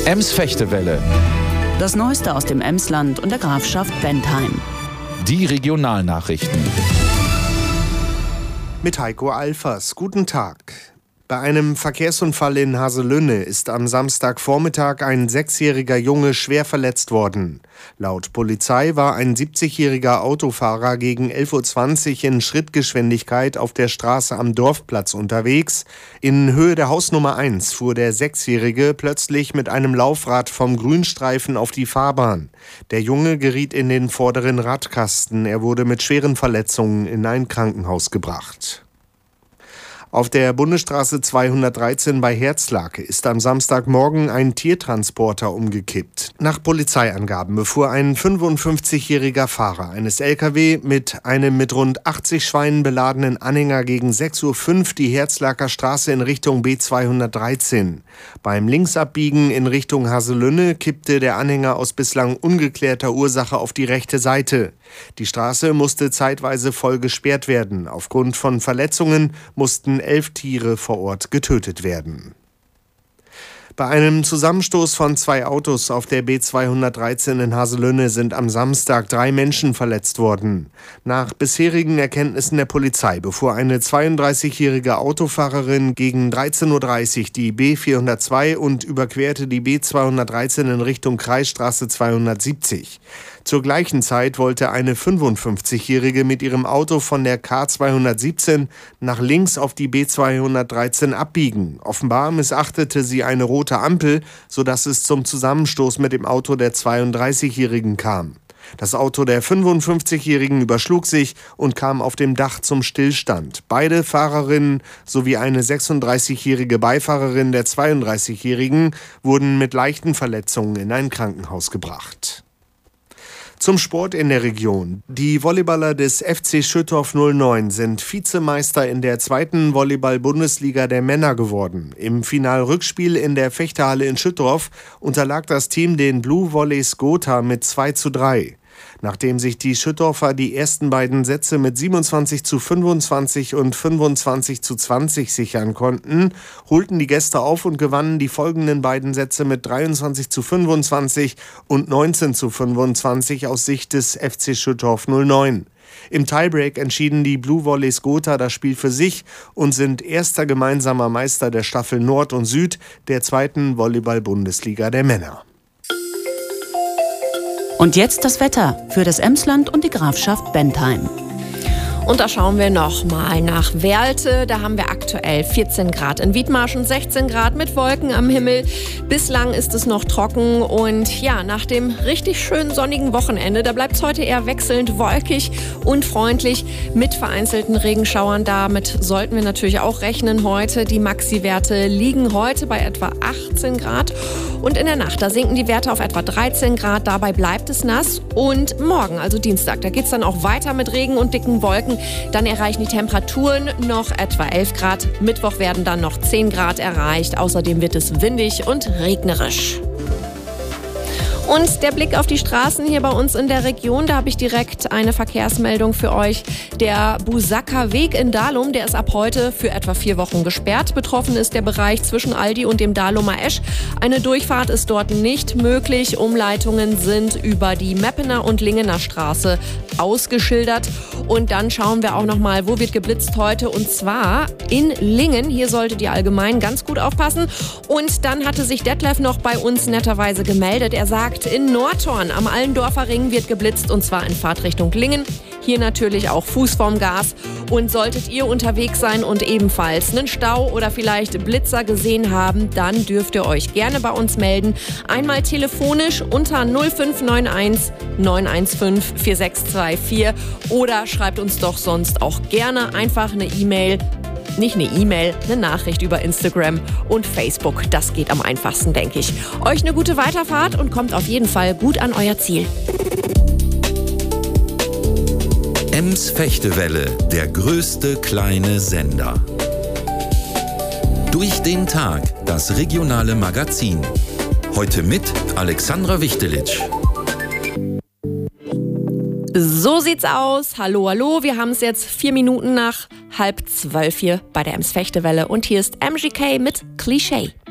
Ems-Fechtewelle. Das Neueste aus dem Emsland und der Grafschaft Bentheim. Die Regionalnachrichten. Mit Heiko Alfers. Guten Tag. Bei einem Verkehrsunfall in Haselünne ist am Samstagvormittag ein 6-jähriger Junge schwer verletzt worden. Laut Polizei war ein 70-jähriger Autofahrer gegen 11:20 Uhr in Schrittgeschwindigkeit auf der Straße am Dorfplatz unterwegs. In Höhe der Hausnummer 1 fuhr der 6-Jährige plötzlich mit einem Laufrad vom Grünstreifen auf die Fahrbahn. Der Junge geriet in den vorderen Radkasten. Er wurde mit schweren Verletzungen in ein Krankenhaus gebracht. Auf der Bundesstraße 213 bei Herzlake ist am Samstagmorgen ein Tiertransporter umgekippt. Nach Polizeiangaben befuhr ein 55-jähriger Fahrer eines LKW mit einem mit rund 80 Schweinen beladenen Anhänger gegen 6:05 Uhr die Herzlaker Straße in Richtung B213. Beim Linksabbiegen in Richtung Haselünne kippte der Anhänger aus bislang ungeklärter Ursache auf die rechte Seite. Die Straße musste zeitweise voll gesperrt werden. Aufgrund von Verletzungen mussten 11 Tiere vor Ort getötet werden. Bei einem Zusammenstoß von 2 Autos auf der B213 in Haselünne sind am Samstag 3 Menschen verletzt worden. Nach bisherigen Erkenntnissen der Polizei befuhr eine 32-jährige Autofahrerin gegen 13:30 Uhr die B402 und überquerte die B213 in Richtung Kreisstraße 270. Zur gleichen Zeit wollte eine 55-jährige mit ihrem Auto von der K217 nach links auf die B213 abbiegen. Offenbar missachtete sie eine rote Ampel, sodass es zum Zusammenstoß mit dem Auto der 32-jährigen kam. Das Auto der 55-jährigen überschlug sich und kam auf dem Dach zum Stillstand. Beide Fahrerinnen sowie eine 36-jährige Beifahrerin der 32-jährigen wurden mit leichten Verletzungen in ein Krankenhaus gebracht. Zum Sport in der Region. Die Volleyballer des FC Schüttorf 09 sind Vizemeister in der 2. Volleyball-Bundesliga der Männer geworden. Im Finalrückspiel in der Fechterhalle in Schüttorf unterlag das Team den Blue Volleys Gotha mit 2:3. Nachdem sich die Schüttorfer die ersten beiden Sätze mit 27:25 und 25:20 sichern konnten, holten die Gäste auf und gewannen die folgenden beiden Sätze mit 23:25 und 19:25 aus Sicht des FC Schüttorf 09. Im Tiebreak entschieden die Blue Volleys Gotha das Spiel für sich und sind erster gemeinsamer Meister der Staffel Nord und Süd der 2. Volleyball-Bundesliga der Männer. Und jetzt das Wetter für das Emsland und die Grafschaft Bentheim. Und da schauen wir noch mal nach Werlte. Da haben wir aktuell 14 Grad. In Wiedmarschen 16 Grad mit Wolken am Himmel. Bislang ist es noch trocken. Und ja, nach dem richtig schönen sonnigen Wochenende, da bleibt es heute eher wechselnd wolkig und freundlich mit vereinzelten Regenschauern. Damit sollten wir natürlich auch rechnen heute. Die Maxi-Werte liegen heute bei etwa 18 Grad. Und in der Nacht, da sinken die Werte auf etwa 13 Grad. Dabei bleibt es nass. Und morgen, also Dienstag, da geht es dann auch weiter mit Regen und dicken Wolken. Dann erreichen die Temperaturen noch etwa 11 Grad. Mittwoch werden dann noch 10 Grad erreicht. Außerdem wird es windig und regnerisch. Und der Blick auf die Straßen hier bei uns in der Region, da habe ich direkt eine Verkehrsmeldung für euch. Der Busacker Weg in Dahlum, der ist ab heute für etwa 4 Wochen gesperrt. Betroffen ist der Bereich zwischen Aldi und dem Dahlumer Esch. Eine Durchfahrt ist dort nicht möglich. Umleitungen sind über die Meppener und Lingener Straße ausgeschildert. Und dann schauen wir auch noch mal, wo wird geblitzt heute. Und zwar in Lingen. Hier solltet ihr allgemein ganz gut aufpassen. Und dann hatte sich Detlef noch bei uns netterweise gemeldet. Er sagt, in Nordhorn am Allendorfer Ring wird geblitzt und zwar in Fahrtrichtung Lingen. Hier natürlich auch Fuß vorm Gas. Und solltet ihr unterwegs sein und ebenfalls einen Stau oder vielleicht Blitzer gesehen haben, dann dürft ihr euch gerne bei uns melden. Einmal telefonisch unter 0591 915 4624 oder schreibt uns doch sonst auch gerne einfach eine E-Mail. Nicht eine E-Mail, eine Nachricht über Instagram und Facebook. Das geht am einfachsten, denke ich. Euch eine gute Weiterfahrt und kommt auf jeden Fall gut an euer Ziel. Ems-Fechtewelle, der größte kleine Sender. Durch den Tag, das regionale Magazin. Heute mit Alexandra Wichtelitsch. So sieht's aus. Hallo, hallo. Wir haben es jetzt 4 Minuten nach 11:30 hier bei der Ems-Fechtewelle. Und hier ist MGK mit Klischee.